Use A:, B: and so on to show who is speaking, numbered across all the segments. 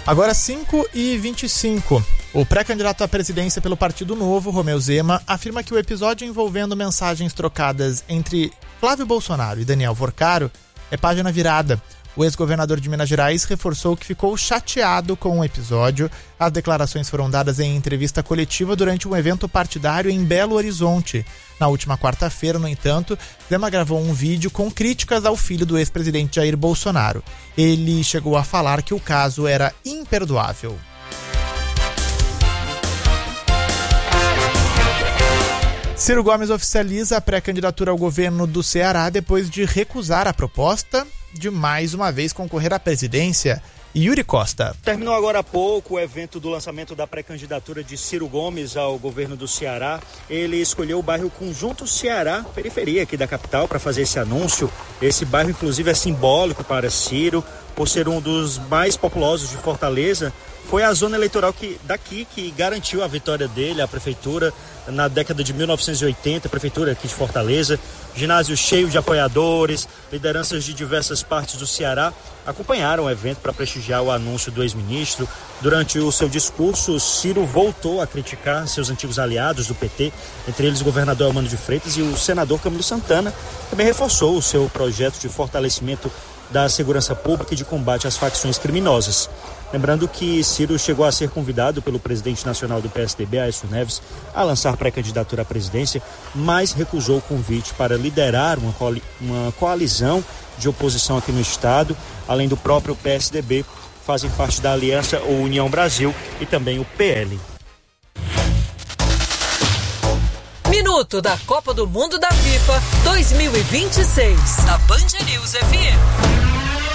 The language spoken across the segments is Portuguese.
A: Agora 5h25. O pré-candidato à presidência pelo Partido Novo, Romeu Zema, afirma que o episódio envolvendo mensagens trocadas entre Flávio Bolsonaro e Daniel Vorcaro é página virada. O ex-governador de Minas Gerais reforçou que ficou chateado com o episódio. As declarações foram dadas em entrevista coletiva durante um evento partidário em Belo Horizonte. Na última quarta-feira, no entanto, Zema gravou um vídeo com críticas ao filho do ex-presidente Jair Bolsonaro. Ele chegou a falar que o caso era imperdoável. Ciro Gomes oficializa a pré-candidatura ao governo do Ceará depois de recusar a proposta de mais uma vez concorrer à presidência. Yuri Costa.
B: Terminou agora há pouco o evento do lançamento da pré-candidatura de Ciro Gomes ao governo do Ceará. Ele escolheu o bairro Conjunto Ceará, periferia aqui da capital, para fazer esse anúncio. Esse bairro, inclusive, é simbólico para Ciro, por ser um dos mais populosos de Fortaleza. Foi a zona eleitoral daqui que garantiu a vitória dele, a prefeitura, na década de 1980, a prefeitura aqui de Fortaleza. Ginásio cheio de apoiadores, lideranças de diversas partes do Ceará acompanharam o evento para prestigiar o anúncio do ex-ministro. Durante o seu discurso, Ciro voltou a criticar seus antigos aliados do PT, entre eles o governador Elmano de Freitas e o senador Camilo Santana. Também reforçou o seu projeto de fortalecimento da segurança pública e de combate às facções criminosas. Lembrando que Ciro chegou a ser convidado pelo presidente nacional do PSDB, Aécio Neves, a lançar pré-candidatura à presidência, mas recusou o convite para liderar uma coalizão de oposição aqui no estado. Além do próprio PSDB, fazem parte da aliança o União Brasil e também o PL.
C: Minuto da Copa do Mundo da FIFA 2026, da Band News FM.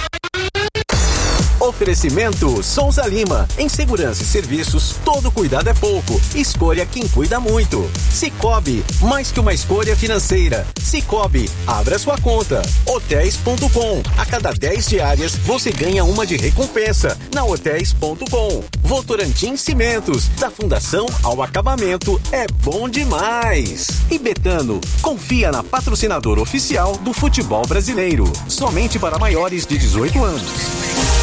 D: Oferecimento Souza Lima. Em segurança e serviços, todo cuidado é pouco. Escolha quem cuida muito. Sicoob, mais que uma escolha financeira. Sicoob, abra sua conta. Hotéis.com. A cada 10 diárias, você ganha uma de recompensa. Na Hotéis.com. Votorantim Cimentos. Da fundação ao acabamento, é bom demais. E Betano, confia na patrocinadora oficial do futebol brasileiro. Somente para maiores de 18 anos.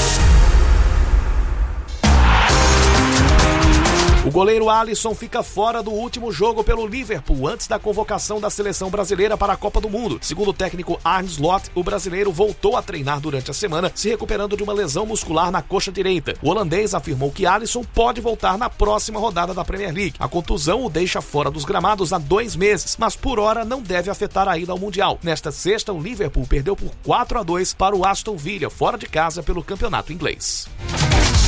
E: O goleiro Alisson fica fora do último jogo pelo Liverpool antes da convocação da seleção brasileira para a Copa do Mundo. Segundo o técnico Arne Slot, o brasileiro voltou a treinar durante a semana, se recuperando de uma lesão muscular na coxa direita. O holandês afirmou que Alisson pode voltar na próxima rodada da Premier League. A contusão o deixa fora dos gramados há 2 meses, mas por hora não deve afetar a ida ao Mundial. Nesta sexta, o Liverpool perdeu por 4-2 para o Aston Villa, fora de casa, pelo campeonato inglês.